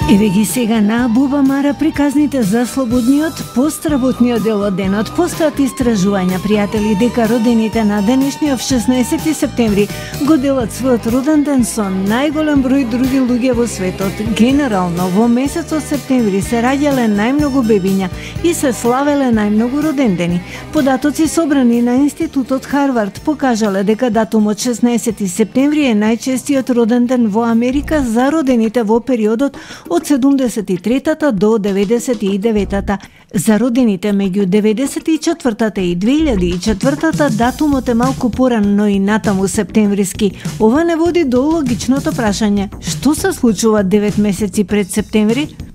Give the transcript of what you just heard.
Еве ги сега на Буба Мара приказните за слободниот постработниот дел од денот. Постојат истражувања, пријатели, дека родените на денешниот 16 септември го делат својот роден ден со најголем број други луѓе во светот. Генерално, во месецот септември се раѓале најмногу бебиња и се славеле најмногу родендени. Податоци собрани на Институтот Харвард покажале дека датумот 16 септември е најчестиот роден ден во Америка за родените во периодот од 73-та до 99-та. За родените меѓу 94-та и 2004-та датумот е малку поран, но и натаму септемвриски. Ова не води до логичното прашање: што се случува 9 месеци пред септември?